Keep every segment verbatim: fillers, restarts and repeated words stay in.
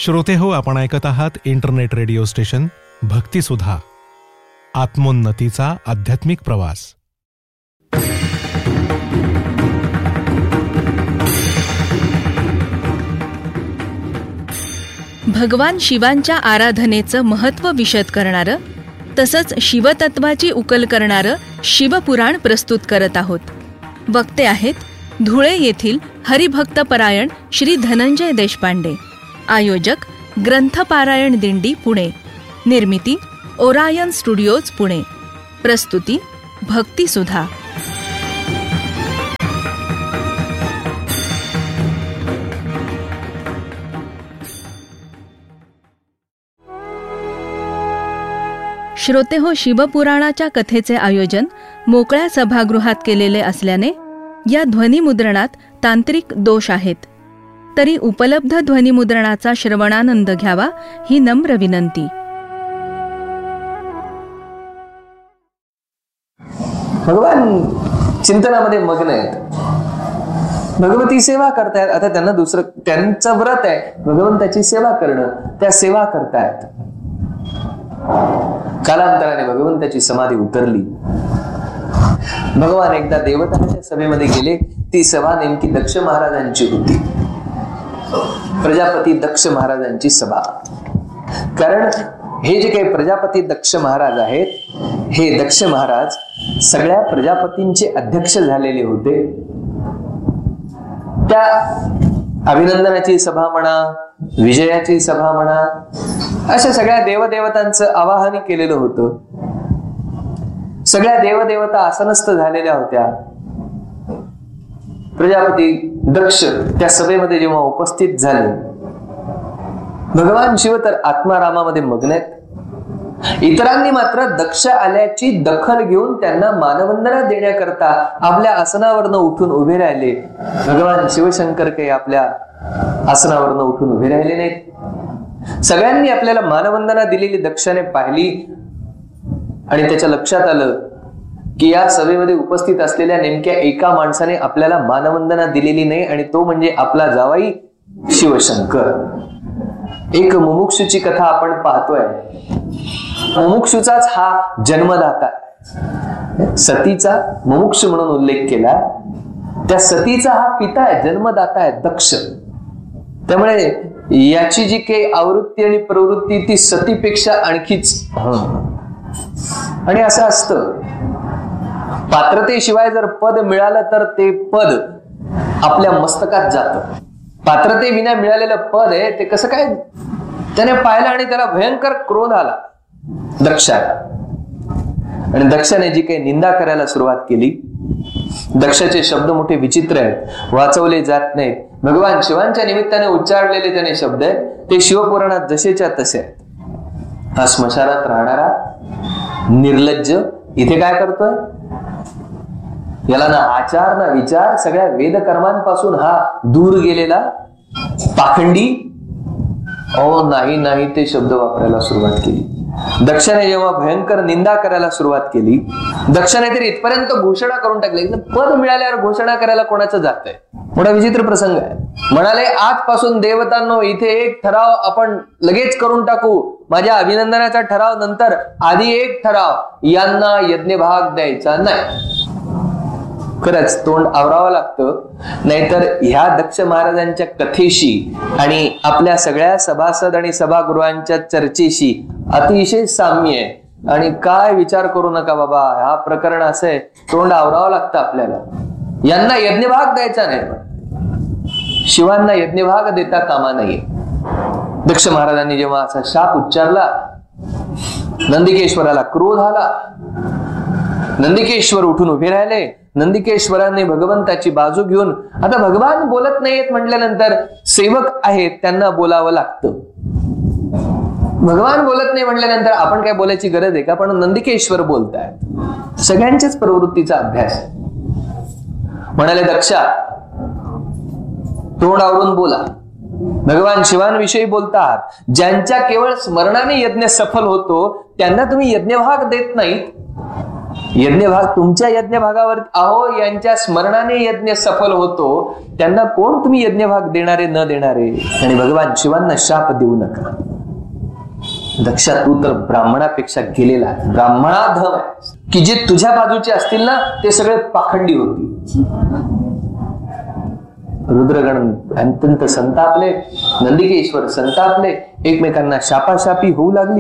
श्रोते हो, आपण ऐकत आहात इंटरनेट रेडिओ स्टेशन भक्तिसुधा, आत्मोन्नतीचा आध्यात्मिक प्रवास. भगवान शिवांच्या आराधनेचं महत्त्व विशद करणारं तसंच शिवतत्वाची उकल करणारं शिवपुराण प्रस्तुत करत आहोत. वक्ते आहेत धुळे येथील हरिभक्तपरायण श्री धनंजय देशपांडे. आयोजक ग्रंथपारायण दिंडी पुणे. निर्मिती ओरायन स्टुडिओज पुणे. प्रस्तुती भक्तिसुधा. श्रोते हो, शिवपुराणाच्या कथेचे आयोजन मोकळ्या सभागृहात केलेले असल्याने या ध्वनिमुद्रणात तांत्रिक दोष आहेत. तरी उपलब्ध ध्वनिमुद्रणाचा श्रवणानंद घ्यावा ही नम्र विनंती. भगवान चिंतनामध्ये मग्न आहेत, भगवती सेवा करतायत. आता त्यांना दुसरं त्यांचं व्रत आहे भगवंताची सेवा करणं, त्या सेवा करतायत. कालांतराने भगवंताची समाधी उतरली. भगवान एकदा देवतांच्या सभेमध्ये गेले. ती सभा नेमकी दक्ष महाराजांची होती, प्रजापती दक्ष महाराजांची सभा. कारण हे जे काही प्रजापती दक्ष महाराज आहेत, हे दक्ष महाराज सगळ्या प्रजापतींचे अध्यक्ष झालेले होते. त्या अभिनंदनाची सभा म्हणा, विजयाची सभा म्हणा, अशा सगळ्या देवदेवतांचं आवाहन केलेलं होतं. सगळ्या देवदेवता आसनस्थ झालेल्या होत्या. प्रजापती दक्ष त्या सभेमध्ये जेव्हा उपस्थित झाले, भगवान शिव तर आत्मारामामध्ये मग्न आहेत. इतरांनी मात्र दक्ष आल्याची दखल घेऊन त्यांना मानवंदना देण्याकरता आपल्या आसनावरनं उठून उभे राहिले. भगवान शिवशंकर काही आपल्या आसनावरनं उठून उभे राहिले नाहीत. सगळ्यांनी आपल्याला मानवंदना दिलेली दक्षाने पाहिली आणि त्याच्या लक्षात आलं की या सभेमध्ये उपस्थित असलेल्या नेमक्या एका माणसाने आपल्याला मानवंदना दिलेली नाही, आणि तो म्हणजे आपला जावाई शिवशंकर. एक मुमुक्षूची कथा आपण पाहतोय. मुमुक्षूचाच हा जन्मदाता, सतीचा मुमुक्षू म्हणून उल्लेख केला. त्या सतीचा हा पिता आहे, जन्मदाता आहे दक्ष. त्यामुळे याची जी काही आवृत्ती आणि प्रवृत्ती ती सतीपेक्षा आणखीच. आणि असं असतं, पात्रतेशिवाय जर पद मिळालं तर ते पद आपल्या मस्तकात जातं. पात्रतेविना मिळालेलं पद आहे ते कसं काय. त्याने पाहिलं आणि त्याला भयंकर क्रोध आला दक्षाला, आणि दक्षाने जी काही निंदा करायला सुरुवात केली. दक्षाचे शब्द मोठे विचित्र आहेत, वाचवले जात नाहीत. भगवान शिवांच्या निमित्ताने उच्चारलेले त्याने शब्द आहेत ते शिवपुराणात जसेच्या तसे आहेत. हा स्मशानात राहणारा निर्लज्ज इथे काय करतोय, याला ना आचार ना विचार, सगळ्या वेदकर्मांपासून हा दूर गेलेला पाखंडी. ओ नाही नाही ते शब्द वापरायला सुरुवात केली. दक्षाने जेव्हा भयंकर निंदा करायला सुरुवात केली, दक्षाने तरी इथपर्यंत घोषणा करून टाकली, पद मिळाल्यावर घोषणा करायला कोणाचं जात आहे. मोठा विचित्र प्रसंग आहे. म्हणाले आजपासून देवतांनो इथे एक ठराव आपण लगेच करून टाकू. माझ्या अभिनंदनाचा ठराव नंतर आधी एक ठराव, यांना यज्ञभाग द्यायचा नाही. खरंच तोंड आवरावं लागतं, नाहीतर ह्या दक्ष महाराजांच्या कथेशी आणि आपल्या सगळ्या सभासद आणि सभागृहांच्या चर्चेशी अतिशय साम्य आहे. आणि काय विचार करू नका बाबा, हा प्रकरण असं आहे, तोंड आवरावं लागतं आपल्याला. यांना यज्ञभाग द्यायचा नाही, शिवांना यज्ञभाग देता कामा नाहीये. दक्ष महाराजांनी जेव्हा असा शाप उच्चारला, नंदिकेश्वराला क्रोध आला. नंदिकेश्वर उठून उभे राहिले. नंदिकेश्वरांनी भगवंताची बाजू घेऊन, आता भगवान बोलत नाहीयेत म्हटल्यानंतर सेवक आहेत त्यांना बोलावं लागतं. भगवान बोलत नाही म्हटल्यानंतर आपण काय बोलायची गरज आहे का. पण नंदिकेश्वर बोलतायत, सगळ्यांच्याच प्रवृत्तीचा अभ्यास. म्हणाले दक्षा तोंड आवरून बोला. भगवान शिवांविषयी बोलतात. ज्यांच्या केवळ स्मरणाने यज्ञ सफल होतो त्यांना तुम्ही यज्ञभाग देत नाहीत. यज्ञभाग तुमच्या यज्ञभागावर अहो यांच्या स्मरणाने यज्ञ सफल होतो, त्यांना कोण तुम्ही यज्ञभाग देणारे न देणारे? आणि भगवान शिवांना शाप देऊ नका. दक्षा तू तर ब्राह्मणापेक्षा गेलेला आहे, ब्राह्मणाधम आहे, की जे तुझ्या बाजूचे असतील ना ते सगळे पाखंडी होतील. रुद्रगण अत्यंत संतापले, नंदिकेश्वर संतापले, एकमेकांना शापाशापी होऊ लागली.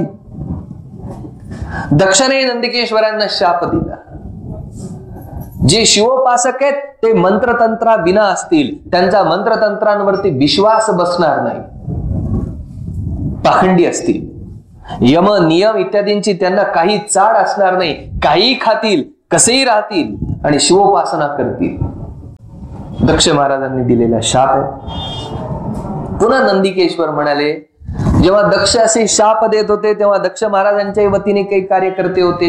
दक्षाने नंदिकेश्वरांना शाप दिला. जे शिवोपासक आहेत ते मंत्रतंत्रा विना असतील, त्यांचा मंत्रतंत्रांवरती विश्वास बसणार नाही, पाखंडी असतील, यम नियम इत्यादींची त्यांना काही चाड असणार नाही, काही खातील, कसेही राहतील आणि शिवोपासना करतील. दक्ष महाराजांनी दिलेला शाप आहे. पुन्हा नंदिकेश्वर म्हणाले, जेव्हा दक्ष असे शाप देत होते तेव्हा दक्ष महाराजांच्या वतीने काही कार्यकर्ते होते,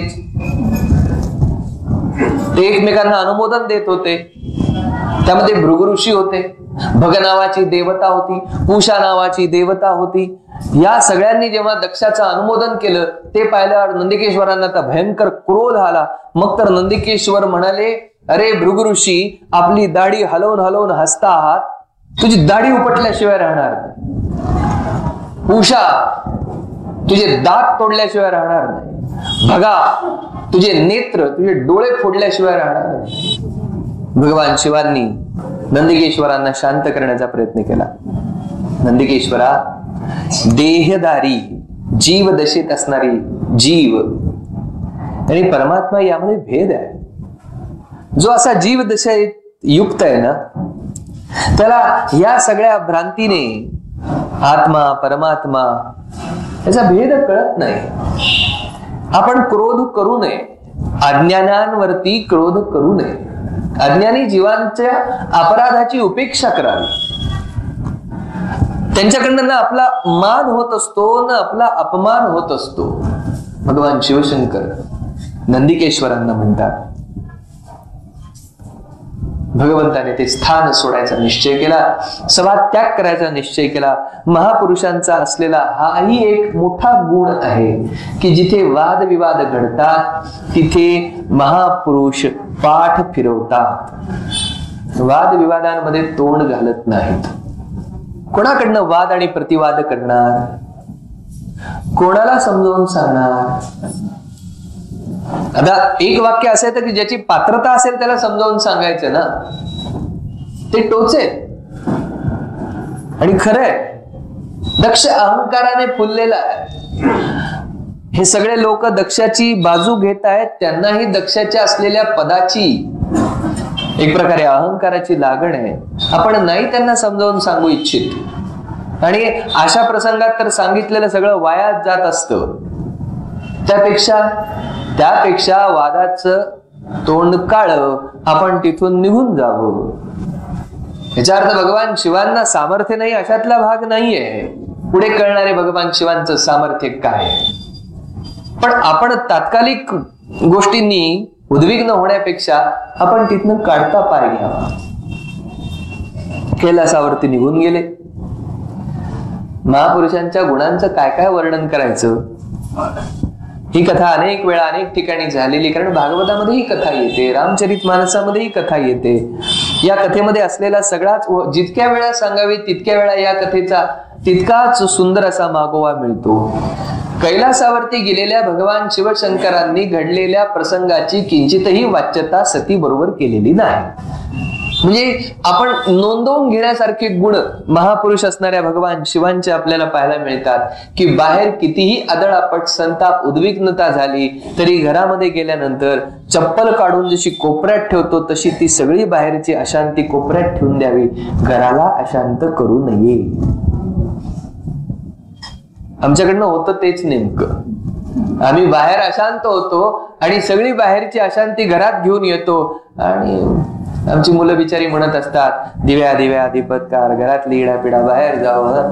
ते एकमेकांना अनुमोदन देत होते. त्यामध्ये भृगु ऋषी होते, भग नावाची देवता होती, पूषा नावाची देवता होती. या सगळ्यांनी जेव्हा दक्षाचं अनुमोदन केलं ते पाहिल्यावर नंदिकेश्वरांना तर भयंकर क्रोध आला. मग तर नंदिकेश्वर म्हणाले, अरे भृगु ऋषी, आपली दाढी हलवून हलवून हसता आहात, तुझी दाढी उपटल्याशिवाय राहणार नाही. पूषा, तुझे दात तोडल्याशिवाय राहणार नाही. भगा, तुझे नेत्र, तुझे डोळे फोडल्याशिवाय राहणार नाही. भगवान शिवांनी नंदिकेश्वरांना शांत करण्याचा प्रयत्न केला. नंदिकेश्वरा, देहदारी जीव दशेत असणारी जीव आणि परमात्मा यामध्ये भेद आहे. जो असा जीव दशेत युक्त आहे ना, त्याला या सगळ्या भ्रांतीने आत्मा परमात्मा याचा भेद कळत नाही. आपण क्रोध करू नये, अज्ञानांवरती क्रोध करू नये. अज्ञानी जीवांच्या अपराधाची उपेक्षा करावी. त्यांच्याकडनं ना आपला मान होत असतो ना आपला अपमान होत असतो. भगवान शिवशंकर नंदिकेश्वरांना म्हणतात, भगवंताने ते स्थान सोडायचा निश्चय केला, सभा त्याग करायचा निश्चय केला. महापुरुषांचा असलेला हाही एक मोठा गुण आहे की जिथे वादविवाद घडतात तिथे महापुरुष पाठ फिरवतात, वादविवादांमध्ये तोंड घालत नाहीत. कोणाकडनं वाद आणि प्रतिवाद करणार, कोणाला समजावून सांगणार? आता एक वाक्य असं येतं की ज्याची पात्रता असेल त्याला समजावून सांगायचं ना, ते टोचे आणि खरंय. दक्ष अहंकाराने फुललेला आहे. हे सगळे लोक दक्षाची बाजू घेत आहेत, त्यांनाही दक्षाच्या असलेल्या पदाची एक प्रकारे अहंकाराची लागण आहे. आपण नाही त्यांना समजावून सांगू इच्छित आणि अशा प्रसंगात तर सांगितलेलं सगळं वाया जात असतं. त्यापेक्षा त्यापेक्षा वादाचं तोंड काळ आपण तिथून निघून जावं. याचा अर्थ भगवान शिवांना सामर्थ्य नाही अशातला भाग नाहीये. पुढे कळणारे भगवान शिवांचं सामर्थ्य काय. पण आपण तात्कालिक गोष्टींनी उद्विग्न होण्यापेक्षा आपण तिथनं काढता पाय घ्यावा. कैलासावरती निघून गेले. महापुरुषांच्या गुणांचं काय काय वर्णन करायचं. ही कथा अनेक वेळा अनेक ठिकाणी झालेली, कारण भागवतामध्ये ही कथा येते, रामचरित मानसामध्ये ही कथा येते. या कथेमध्ये असलेला सगळाच जितक्या वेळा सांगावी तितक्या वेळा या कथेचा तितकाच सुंदर असा मागोवा मिळतो. कैलासावरती गेलेल्या भगवान शिवशंकरांनी घडलेल्या प्रसंगाची किंचितही वाच्यता सती बरोबर केलेली नाही. म्हणजे आपण नोंदवून घेण्यासारखे गुण महापुरुष असणाऱ्या भगवान शिवांचे आपल्याला पाहायला मिळतात की बाहेर कितीही आदळापट संताप उद्विग्नता झाली तरी घरामध्ये गेल्यानंतर चप्पल काढून जशी कोपऱ्यात ठेवतो तशी ती सगळी बाहेरची अशांती कोपऱ्यात ठेवून द्यावी, घराला अशांत करू नये. आमच्याकडनं होतं तेच नेमकं. आम्ही बाहेर अशांत होतो आणि सगळी बाहेरची अशांती घरात घेऊन येतो आणि आमची मुलं बिचारी म्हणत असतात, दिव्या दिव्या दीपत्कार, घरातली इडापिडा बाहेर जावं.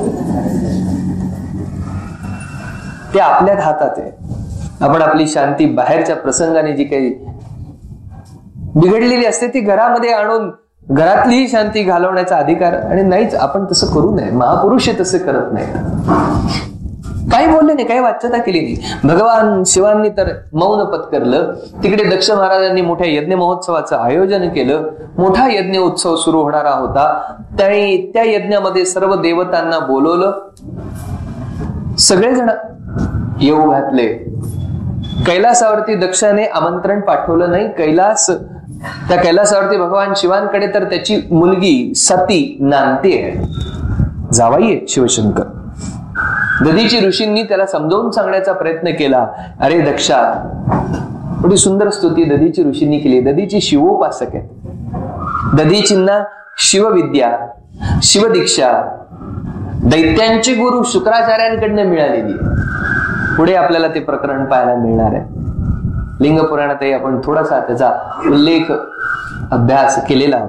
ते आपल्याच हातात आहे. आपण आपली शांती बाहेरच्या प्रसंगाने जी काही बिघडलेली असते ती घरामध्ये आणून घरातलीही शांती घालवण्याचा अधिकार आणि नाहीच. आपण तसं करू नये. महापुरुष तसं करत नाहीत. काही बोलले नाही, काही वाच्यता केली नाही. भगवान शिवांनी तर मौन पत्करलं. तिकडे दक्ष महाराजांनी मोठ्या यज्ञ महोत्सवाचं आयोजन केलं. मोठा यज्ञ उत्सव सुरू होणारा होता. त्याने त्या यज्ञामध्ये सर्व देवतांना बोलवलं. सगळेजण येऊ घातले. कैलासावरती दक्षाने आमंत्रण पाठवलं नाही. कैलास त्या कैलासावरती भगवान शिवांकडे तर त्याची मुलगी सती नांदते, जावाई आहे शिवशंकर. दधीची ऋषींनी त्याला समजावून सांगण्याचा प्रयत्न केला. अरे दक्षा, एवढी सुंदर स्तुती दधीची ऋषींनी केली. दधीची शिवोपासक आहे. दधीचींना शिवविद्या, शिवदीक्षा दैत्यांचे गुरु शुक्राचार्यांकडनं मिळालेली आहे. पुढे आपल्याला ते प्रकरण पाहायला मिळणार आहे. लिंग पुराणातही आपण थोडासा त्याचा उल्लेख अभ्यास केलेला